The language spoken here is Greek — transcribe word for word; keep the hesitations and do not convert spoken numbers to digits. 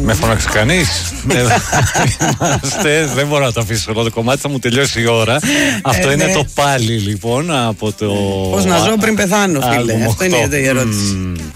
Με φώναξε κανείς? Δεν μπορώ να το αφήσω όλο το κομμάτι, θα μου τελειώσει η ώρα. Αυτό είναι το πάλι λοιπόν από το. Πώς να ζω πριν πεθάνω, φίλε. Αυτό είναι η ερώτηση.